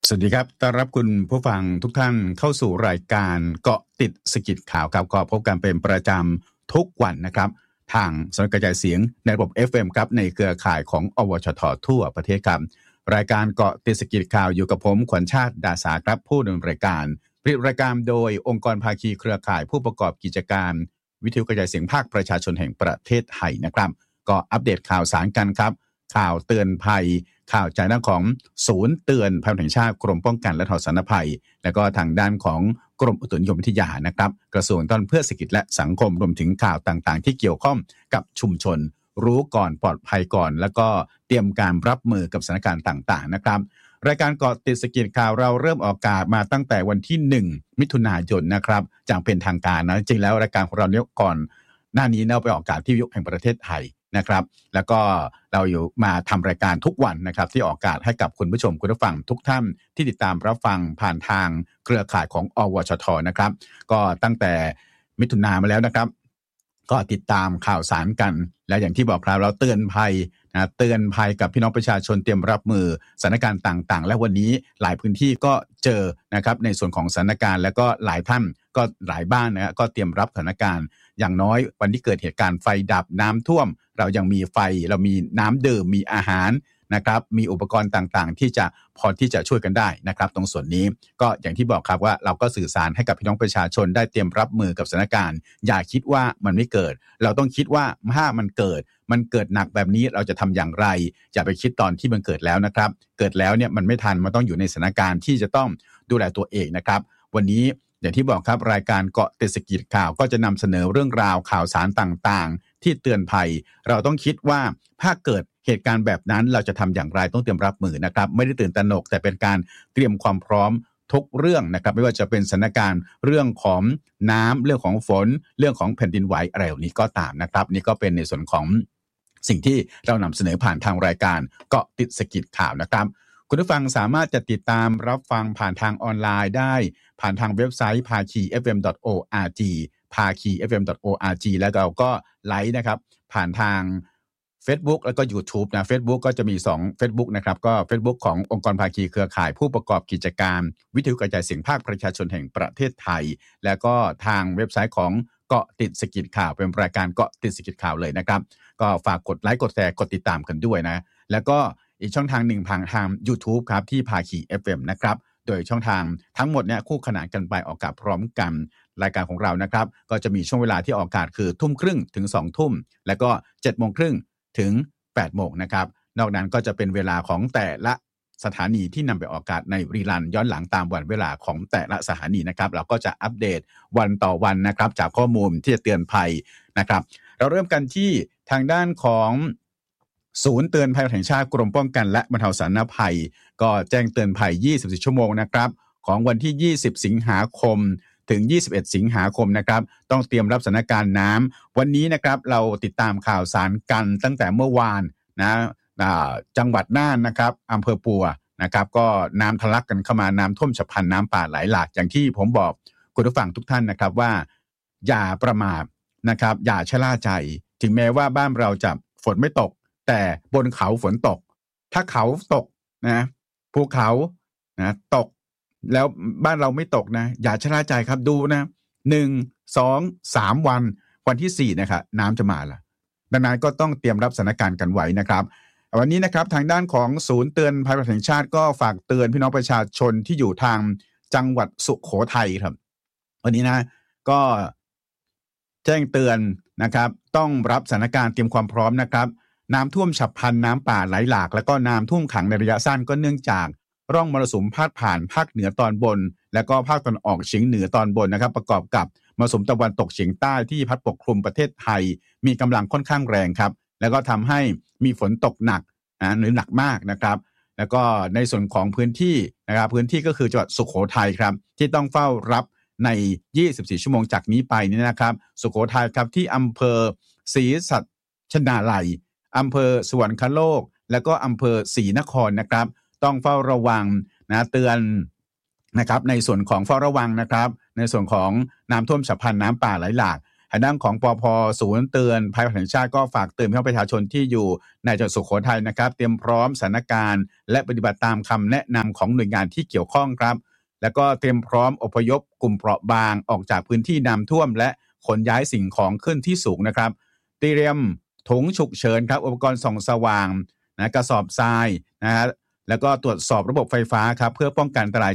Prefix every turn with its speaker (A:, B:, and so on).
A: สวัสดีครับต้อนรับคุณผู้ฟังทุกท่านเข้าสู่รายการเกาะติดสกิดข่าวครับก็พบกันเป็นประจำทุกวันนะครับทางสำนักกระจายเสียงในระบบ FM ครับในเครือข่ายของอวชททั่วประเทศครับรายการเกาะติดสกิดข่าวอยู่กับผมขวัญชาติดาสาครับผู้ดำเนินรายการผลิตรายการโดยองค์กรภาคีเครือข่ายผู้ประกอบกิจการวิทยุกระจายเสียงภาคประชาชนแห่งประเทศไทยนะครับก็อัปเดตข่าวสารกันครับข่าวเตือนภัยข่าวจากด้านของศูนย์เตือนภัยแห่งชาติกรมป้องกันและบรรเทาสาธารณภัยและก็ทางด้านของกรมอุตุนิยมวิทยานะครับกระทรวงต้นเพื่อเศรษฐกิจและสังคมรวมถึงข่าวต่างๆที่เกี่ยวข้องกับชุมชนรู้ก่อนปลอดภัยก่อนแล้วก็เตรียมการรับมือกับสถานการณ์ต่างๆนะครับรายการเกาะติดสกิดข่าวเราเริ่มออกอากาศมาตั้งแต่วันที่1มิถุนายนนะครับจากเป็นทางการนะจริงแล้วรายการของเราเนี่ยก่อนหน้านี้เราไปออกอากาศที่วิทยุแห่งประเทศไทยนะครับแล้วก็เราอยู่มาทำรายการทุกวันนะครับที่ออกอากาศให้กับคุณผู้ชมคุณผู้ฟังทุกท่านที่ติดตามรับฟังผ่านทางเครือข่ายของอวชทนะครับก็ตั้งแต่มิถุนายนมาแล้วนะครับก็ติดตามข่าวสารกันและอย่างที่บอกครับเราเตือนภัยเตือนภัยกับพี่น้องประชาชนเตรียมรับมือสถานการณ์ต่างๆและวันนี้หลายพื้นที่ก็เจอนะครับในส่วนของสถานการณ์และก็หลายท่านก็หลายบ้านนะก็เตรียมรับสถานการณ์อย่างน้อยวันที่เกิดเหตุการณ์ไฟดับน้ำท่วมเรายังมีไฟเรามีน้ำดื่มมีอาหารนะครับมีอุปกรณ์ต่างๆที่จะพอที่จะช่วยกันได้นะครับตรงส่วนนี้ก็อย่างที่บอกครับว่าเราก็สื่อสารให้กับพี่น้องประชาชนได้เตรียมรับมือกับสถานการณ์อย่าคิดว่ามันไม่เกิดเราต้องคิดว่าถ้ามันเกิดหนักแบบนี้เราจะทำอย่างไรอย่าไปคิดตอนที่มันเกิดแล้วนะครับเกิดแล้วเนี่ยมันไม่ทันมันต้องอยู่ในสถานการณ์ที่จะต้องดูแลตัวเองนะครับวันนี้อย่างที่บอกครับรายการเกาะติดสกิดข่าวก็จะนำเสนอเรื่องราวข่าวสารต่างๆที่เตือนภัยเราต้องคิดว่าถ้าเกิดเหตุการณ์แบบนั้นเราจะทำอย่างไรต้องเตรียมรับมือนะครับไม่ได้ตื่นตระหนกแต่เป็นการเตรียมความพร้อมทุกเรื่องนะครับไม่ว่าจะเป็นสถานการณ์เรื่องของน้ำเรื่องของฝนเรื่องของแผ่นดินไหวอะไรแบบนี้ก็ตามนะครับนี่ก็เป็นในส่วนของสิ่งที่เรานำเสนอผ่านทางรายการเกาะติดสกิดข่าวนะครับคุณผู้ฟังสามารถจะติดตามรับฟังผ่านทางออนไลน์ได้ผ่านทางเว็บไซต์ pakifm.org pakifm.org แล้วเราก็ไลฟ์นะครับผ่านทาง Facebook แล้วก็ YouTube นะ Facebook ก็จะมี2 Facebook นะครับก็ Facebook ขององค์กรภาคีเครือข่ายผู้ประกอบกิจการวิทยุกระจายเสียงภาคประชาชนแห่งประเทศไทยแล้วก็ทางเว็บไซต์ของเกาะติดสกิดข่าวเป็นรายการเกาะติดสกิดข่าวเลยนะครับก็ฝากกดไลค์กดแชร์กดติดตามกันด้วยนะแล้วก็อีกช่องทางหนึ่งผ่านทาง YouTube ครับที่ภาคี FM นะครับโดยช่องทางทั้งหมดเนี่ยคู่ขนานกันไปออกอากาศพร้อมกันรายการของเรานะครับก็จะมีช่วงเวลาที่ออกอากาศคือ 12:30 ถึง 20:00 แล้วก็ 7:30 ถึง 8:00 นะครับนอกนั้นก็จะเป็นเวลาของแต่ละสถานีที่นำไปออกอากาศในรีลันย้อนหลังตามวันเวลาของแต่ละสถานีนะครับเราก็จะอัปเดตวันต่อวันนะครับจากข้อมูลที่จะเตือนภัยนะครับเราเริ่มกันที่ทางด้านของศูนย์เตือนภัยแห่งชาติกรมป้องกันและบรรเทาสาธารณภัยก็แจ้งเตือนภัย24 ชั่วโมงนะครับของวันที่20 สิงหาคมถึง21 สิงหาคมนะครับต้องเตรียมรับสถานการณ์น้ำวันนี้นะครับเราติดตามข่าวสารกันตั้งแต่เมื่อวานนะจังหวัดน่านนะครับอำเภอปัวนะครับก็น้ำทะลักกันเข้ามาน้ำท่วมฉับพลันน้ำป่าไหลหลากอย่างที่ผมบอกคุณผู้ฟังทุกท่านนะครับว่าอย่าประมาทนะครับอย่าชะล่าใจถึงแม้ว่าบ้านเราจะฝนไม่ตกแต่บนเขาฝนตกถ้าเขาตกนะภูเขานะตกแล้วบ้านเราไม่ตกนะอย่าชะล่าใจครับดูนะ1 2 3วันที่4นะครับน้ำจะมาละดังนั้นก็ต้องเตรียมรับสถานการณ์กันไว้นะครับวันนี้นะครับทางด้านของศูนย์เตือนภัยแห่งชาติก็ฝากเตือนพี่น้องประชาชนที่อยู่ทางจังหวัดสุโขทัยครับวันนี้นะก็แจ้งเตือนนะครับต้องรับสถานการณ์เตรียมความพร้อมนะครับน้ำท่วมฉับพลันน้ำป่าไหลหลากแล้วก็น้ำท่วมขังในระยะสั้นก็เนื่องจากร่องมรสุมพาดผ่านภาคเหนือตอนบนและก็ภาคตะวันออกเฉียงเหนือตอนบนนะครับประกอบกับมรสุมตะวันตกเฉียงใต้ที่พัดปกคลุมประเทศไทยมีกำลังค่อนข้างแรงครับแล้วก็ทำให้มีฝนตกหนักหรือหนักมากนะครับแล้วก็ในส่วนของพื้นที่นะครับพื้นที่ก็คือจังหวัดสุโขทัยครับที่ต้องเฝ้ารับใน24 ชั่วโมงจากนี้ไปนี่นะครับสุโขทัยครับที่อำเภอศรีสัชนาลัยอำเภอสวรรคโลกแล้วก็อำเภอศรีนครนะครับต้องเฝ้าระวังนะเตือนนะครับในส่วนของเฝ้าระวังนะครับในส่วนของน้ำท่วมฉับพลันน้ำป่าไหลหลากทางด้านของปภ.ศูนย์เตือนภัยแห่งชาติก็ฝากเตือนพี่น้องประชาชนที่อยู่ในจังหวัดสุโขทัยนะครับเตรียมพร้อมสถานการณ์และปฏิบัติตามคำแนะนำของหน่วยงานที่เกี่ยวข้องครับแล้วก็เตรียมพร้อมอพยพกลุ่มเปราะบางออกจากพื้นที่น้ำท่วมและขนย้ายสิ่งของขึ้นที่สูงนะครับเตรียมถุงฉุกเฉินครับอุปกรณ์ส่องสว่างนะกระสอบทรายนะฮะแล้วก็ตรวจสอบระบบไฟฟ้าครับเพื่อป้องกันอันตราย